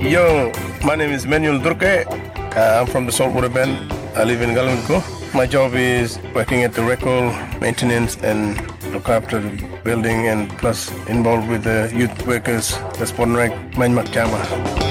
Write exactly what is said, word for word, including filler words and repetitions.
Yo, my name is Manuel Durke. Uh, I'm from the Saltwater Bend. I live in Galanko. My job is working at the record, maintenance, and look after the building, and plus involved with the youth workers, the Sport Rec, Manmak Jama.